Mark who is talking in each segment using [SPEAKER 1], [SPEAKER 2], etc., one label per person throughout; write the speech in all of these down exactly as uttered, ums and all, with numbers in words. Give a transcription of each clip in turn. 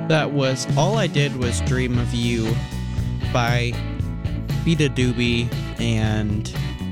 [SPEAKER 1] That was All I Did Was Dream of You by Beta Doobie and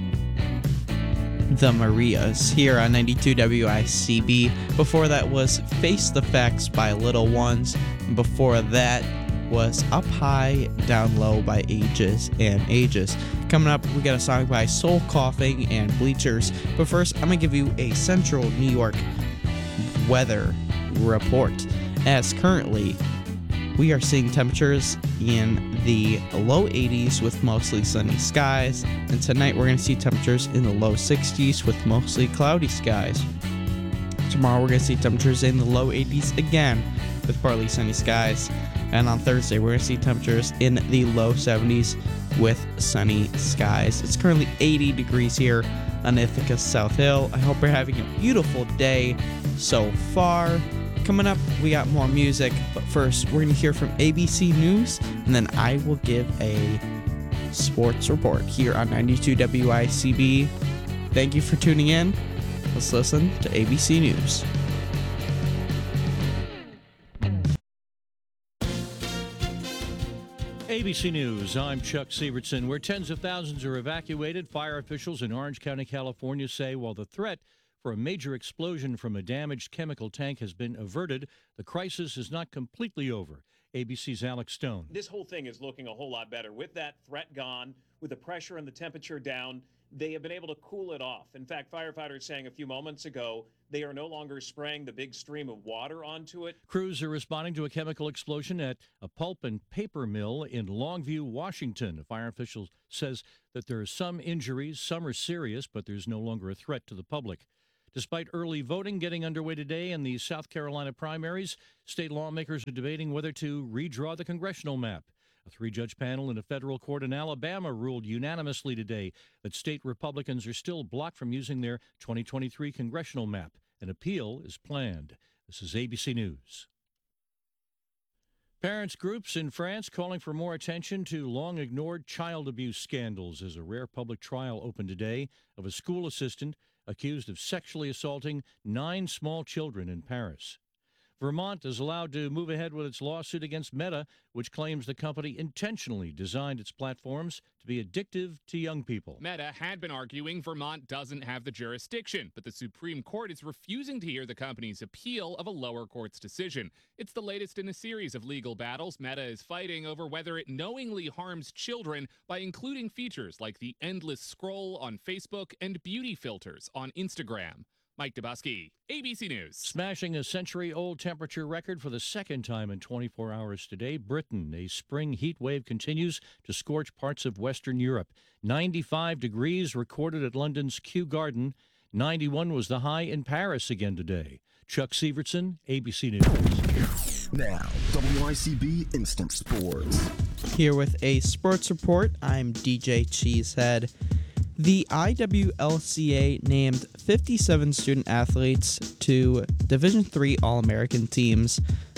[SPEAKER 1] the Marias here on ninety-two W I C B. Before that was Face the Facts by Little Ones. And before that was Up High, Down Low by Ages and Ages. Coming up, we got a song by Soul Coughing and Bleachers. But first, I'm going to give you a Central New York weather report. As currently, we are seeing temperatures in the low eighties with mostly sunny skies. And tonight, we're going to see temperatures in the low sixties with mostly cloudy skies. Tomorrow, we're going to see temperatures in the low eighties again with partly sunny skies. And on Thursday, we're going to see temperatures in the low seventies with sunny skies. It's currently eighty degrees here on Ithaca South Hill. I hope you're having a beautiful day so far. Coming up, we got more music, but first, we're going to hear from A B C News, and then I will give a sports report here on ninety-two W I C B. Thank you for tuning in. Let's listen to A B C News.
[SPEAKER 2] A B C News, I'm Chuck Sievertson. Where tens of thousands are evacuated, fire officials in Orange County, California say while the threat for a major explosion from a damaged chemical tank has been averted, the crisis is not completely over. A B C's Alex Stone.
[SPEAKER 3] This whole thing is looking a whole lot better. With that threat gone, with the pressure and the temperature down, they have been able to cool it off. In fact, firefighters saying a few moments ago they are no longer spraying the big stream of water onto it.
[SPEAKER 2] Crews are responding to a chemical explosion at a pulp and paper mill in Longview, Washington. A fire official says that there are some injuries, some are serious, but there's no longer a threat to the public. Despite early voting getting underway today in the South Carolina primaries, state lawmakers are debating whether to redraw the congressional map. A three-judge panel in a federal court in Alabama ruled unanimously today that state Republicans are still blocked from using their twenty twenty-three congressional map. An appeal is planned. This is A B C News. Parents groups in France calling for more attention to long-ignored child abuse scandals as a rare public trial opened today of a school assistant accused of sexually assaulting nine small children in Paris. Vermont is allowed to move ahead with its lawsuit against Meta, which claims the company intentionally designed its platforms to be addictive to young people.
[SPEAKER 4] Meta had been arguing Vermont doesn't have the jurisdiction, but the Supreme Court is refusing to hear the company's appeal of a lower court's decision. It's the latest in a series of legal battles Meta is fighting over whether it knowingly harms children by including features like the endless scroll on Facebook and beauty filters on Instagram. Mike Dubusky, A B C News.
[SPEAKER 2] Smashing a century-old temperature record for the second time in twenty-four hours today, Britain. A spring heat wave continues to scorch parts of Western Europe. ninety-five degrees recorded at London's Kew Garden. ninety-one was the high in Paris again today. Chuck Sievertson, A B C News.
[SPEAKER 5] Now, W I C B Instant Sports.
[SPEAKER 1] Here with a sports report, I'm D J Cheesehead. The I W L C A named fifty-seven student athletes to Division three All-American teams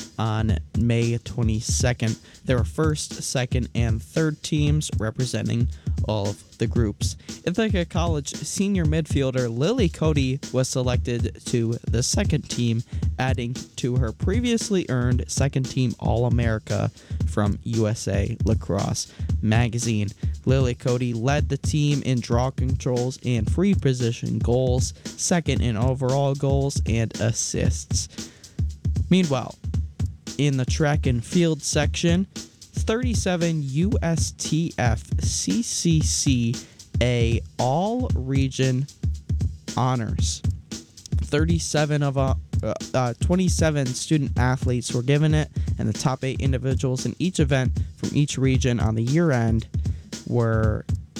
[SPEAKER 1] on May twenty-second. There were first, second, and third teams representing all of the groups. Ithaca College senior midfielder Lily Cody was selected to the second team, adding to her previously earned second team All-America from U S A Lacrosse magazine. Lily Cody led the team in draw controls and free position goals, second in overall goals and assists. Meanwhile, in the track and field section, thirty-seven U S T F C C C A All-Region Honors. thirty-seven of uh, uh, twenty-seven student athletes were given it, and the top eight individuals in each event from each region on the year end were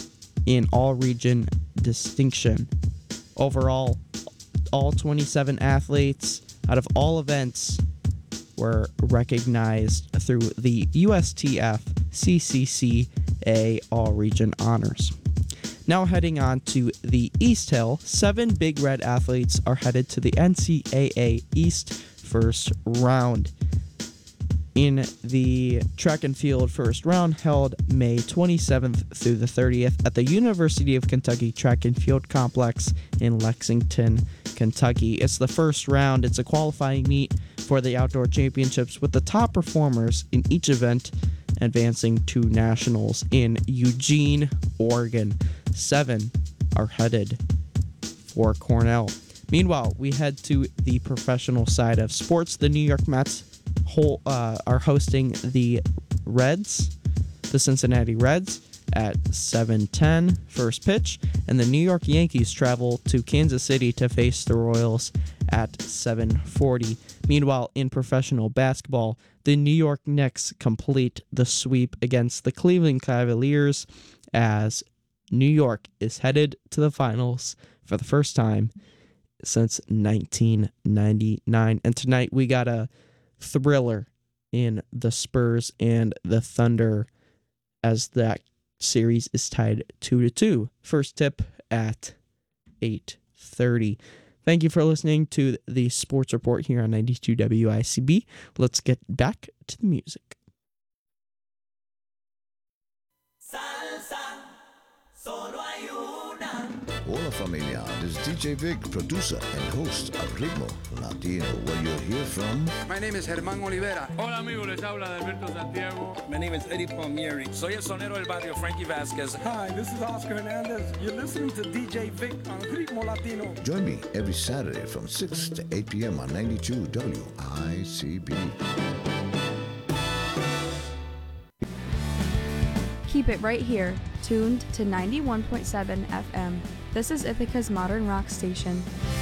[SPEAKER 1] in all-region distinction. Overall, all twenty-seven athletes out of all events were recognized through the U S T F C C C A All-Region Honors. Now heading on to the East Hill, seven Big Red athletes are headed to the N C double A East first round. In the track and field first round, held May twenty-seventh through the thirtieth at the University of Kentucky Track and Field Complex in Lexington, Kentucky. It's the first round. It's a qualifying meet for the outdoor championships, with the top performers in each event advancing to nationals in Eugene, Oregon. Seven are headed for Cornell. Meanwhile, we head to the professional side of sports. The New York Mets whole, uh, are hosting the Reds, the Cincinnati Reds, at seven ten first pitch, and the New York Yankees travel to Kansas City to face the Royals at seven forty. Meanwhile, in professional basketball, the New York Knicks complete the sweep against the Cleveland Cavaliers as New York is headed to the finals for the first time since nineteen ninety-nine. And tonight we got a thriller in the Spurs and the Thunder as that series is tied two to two. First tip at eight thirty. Thank you for listening to the Sports Report here on ninety-two W I C B. Let's get back to the music.
[SPEAKER 6] Hola familia, this is D J Vic, producer and host of Ritmo Latino, where you'll hear from...
[SPEAKER 7] My name is Germán Olivera.
[SPEAKER 8] Hola amigos, les habla Alberto Santiago.
[SPEAKER 9] My name is Eddie Palmieri.
[SPEAKER 8] Soy el sonero del barrio, Frankie Vasquez.
[SPEAKER 10] Hi, this is Oscar Hernandez. You're listening to D J Vic on Ritmo Latino.
[SPEAKER 6] Join me every Saturday from six to eight p.m. on ninety-two W I C B.
[SPEAKER 11] Keep it right here, tuned to ninety-one point seven F M. This is Ithaca's modern rock station.